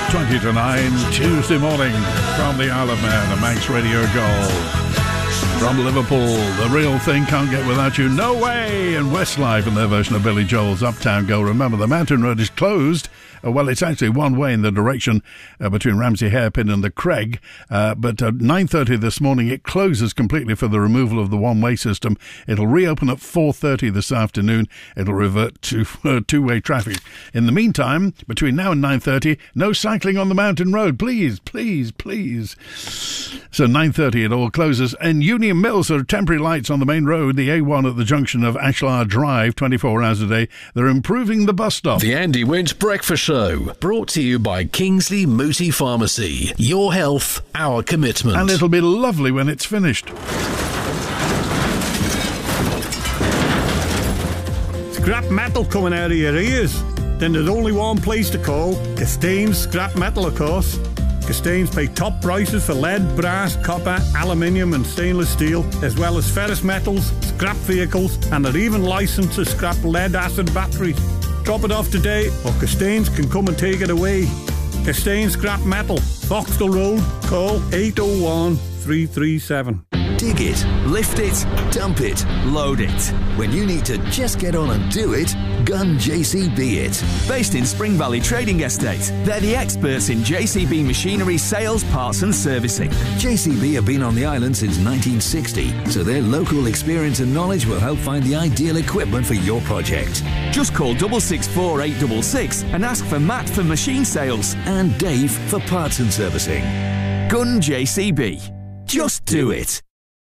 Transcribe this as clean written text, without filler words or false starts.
20 to 9, Tuesday morning from the Isle of Man, a Manx Radio Gold. From Liverpool, The Real Thing, Can't Get Without You, No Way, and Westlife in their version of Billy Joel's Uptown Girl. Remember, the Mountain Road is closed. Well, it's actually one way in the direction between Ramsey Hairpin and the Craig, but at 9:30 this morning it closes completely for the removal of the one-way system. It'll reopen at 4:30 this afternoon. It'll revert to two-way traffic. In the meantime, between now and 9:30, no cycling on the Mountain Road. Please, please, please. So 9:30 it all closes. And Union Mills are temporary lights on the main road, the A1 at the junction of Ashlar Drive, 24 hours a day. They're improving the bus stop. The Andy Winch Breakfast Show, brought to you by Kingsley Mooti Pharmacy. Your health, our commitment. And it'll be lovely when it's finished. Scrap metal coming out of your ears? Then there's only one place to call, Castains Scrap Metal, of course. Castains pay top prices for lead, brass, copper, aluminium and stainless steel, as well as ferrous metals, scrap vehicles, and they're even licensed to scrap lead-acid batteries. Drop it off today, or Castains can come and take it away. Castains Scrap Metal, Foxtel Road, call 801 337. Dig it, lift it, dump it, load it. When you need to just get on and do it, Gun JCB it. Based in Spring Valley Trading Estate, they're the experts in JCB machinery sales, parts and servicing. JCB have been on the island since 1960, so their local experience and knowledge will help find the ideal equipment for your project. Just call 664 866 and ask for Matt for machine sales and Dave for parts and servicing. Gun JCB. Just do it.